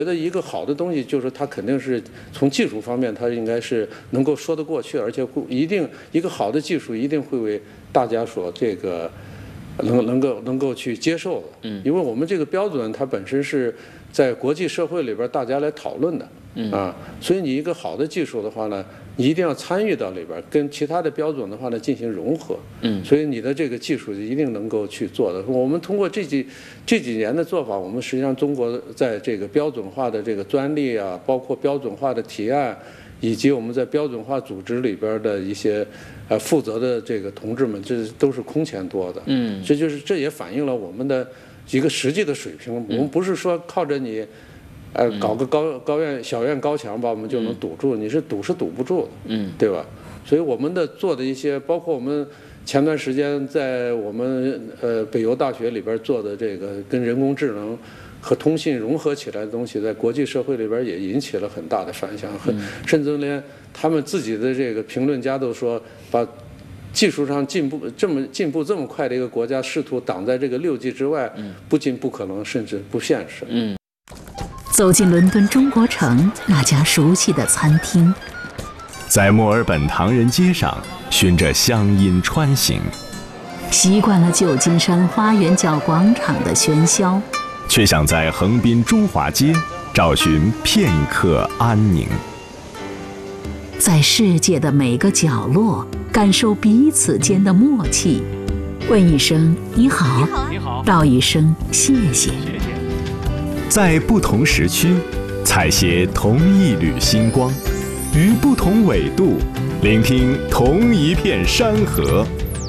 觉得一个好的东西，就是它肯定是从技术方面，它应该是能够说得过去，而且一定一个好的技术一定会为大家所这个能够去接受的。因为我们这个标准它本身是在国际社会里边大家来讨论的。所以你一个好的技术的话呢，你一定要参与到里边，跟其他的标准的话呢进行融合。所以你的这个技术一定能够去做的。我们通过这几年的做法，我们实际上中国在这个标准化的这个专利啊，包括标准化的提案，以及我们在标准化组织里边的一些负责的这个同志们，这都是空前多的。这也反映了我们的一个实际的水平。我们不是说靠着你。搞个小院高墙吧，我们就能堵住，你是堵不住的，对吧？所以我们做的一些，包括我们前段时间在我们北邮大学里边做的这个跟人工智能和通信融合起来的东西，在国际社会里边也引起了很大的反响，甚至连他们自己的这个评论家都说，把技术上进步这么快的一个国家，试图挡在这个6G 之外，不仅不可能，甚至不现实。 走进伦敦中国城那家熟悉的餐厅， 在墨尔本唐人街上循着乡音穿行， 习惯了旧金山花园角广场的喧嚣， 却想在横滨中华街找寻片刻安宁。 在世界的每个角落感受彼此间的默契，问一声你好，道一声谢谢。 在不同时区采撷同一缕星光，于不同纬度聆听同一片山河。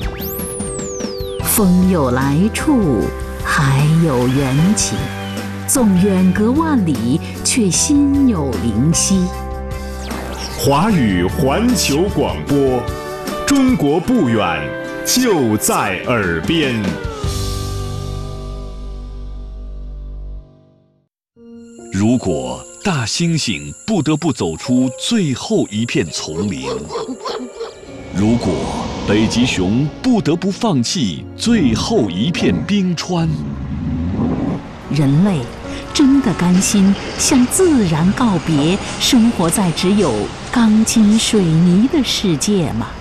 风有来处，海有缘起，纵远隔万里，却心有灵犀。 华语环球广播，中国不远，就在耳边。 如果大猩猩不得不走出最后一片丛林，如果北极熊不得不放弃最后一片冰川， 人类真的甘心向自然告别，生活在只有钢筋水泥的世界吗？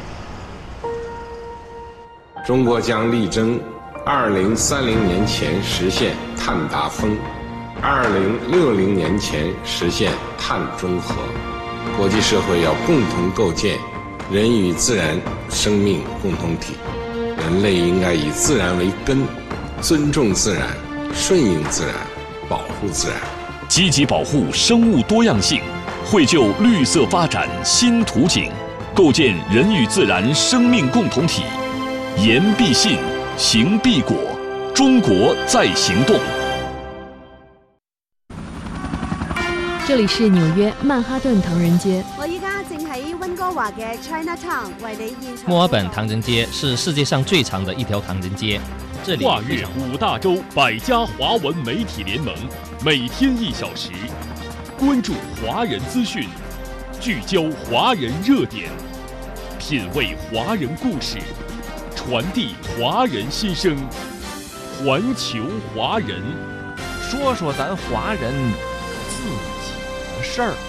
中国将力争2030年前实现碳达峰，2060年前实现碳中和。国际社会要共同构建人与自然生命共同体，人类应该以自然为根，尊重自然，顺应自然，保护自然， 积极保护生物多样性，绘就绿色发展新图景，构建人与自然生命共同体。言必信，行必果，中国在行动。 这里是纽约曼哈顿唐人街。 我依家正喺温哥華嘅 Chinatown 為你現場。 墨爾本唐人街是世界上最长的一条唐人街。这里跨越5大洲100家华文媒体联盟，每天1小时，关注华人资讯，聚焦华人热点，品味华人故事，传递华人心声。环球华人， 说说咱华人自己的事儿。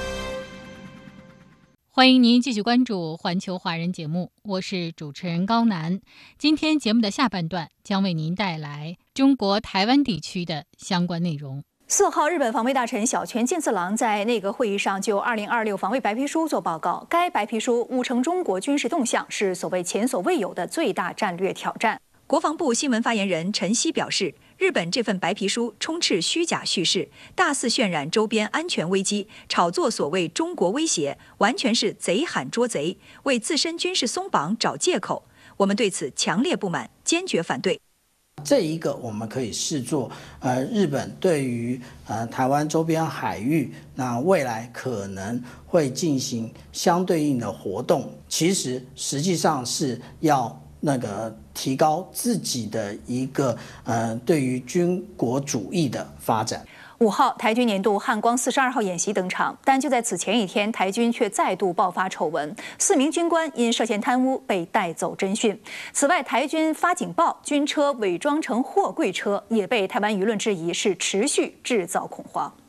欢迎您继续关注环球华人节目，我是主持人高楠。今天节目的下半段将为您带来中国台湾地区的相关内容。 4号，日本防卫大臣小泉进次郎在内阁会议上就2026防卫白皮书做报告。该白皮书误称中国军事动向是所谓前所未有的最大战略挑战。 国防部新闻发言人陈希表示，日本这份白皮书充斥虚假叙事，大肆渲染周边安全危机，炒作所谓中国威胁，完全是贼喊捉贼，为自身军事松绑找借口。我们对此强烈不满，坚决反对。 这一个我们可以视作日本对于台湾周边海域那未来可能会进行相对应的活动，实际上是要提高自己的一个对于军国主义的发展。 5号，台军年度汉光42号演习登场，但就在此前一天，台军却再度爆发丑闻，4名军官因涉嫌贪污被带走侦讯。此外，台军发警报，军车伪装成货柜车，也被台湾舆论质疑是持续制造恐慌。